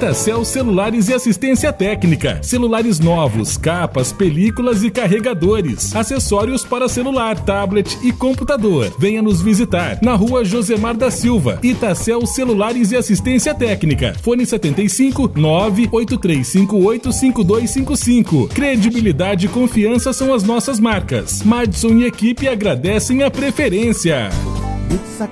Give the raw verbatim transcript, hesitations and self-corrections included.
Itacel Celulares e Assistência Técnica. Celulares novos, capas, películas e carregadores. Acessórios para celular, tablet e computador. Venha nos visitar na rua Josemar da Silva. Itacel Celulares e Assistência Técnica. Fone setenta e cinco, nove oito três cinco oito, cinco dois cinco cinco. Credibilidade e confiança são as nossas marcas. Madison e equipe agradecem a preferência.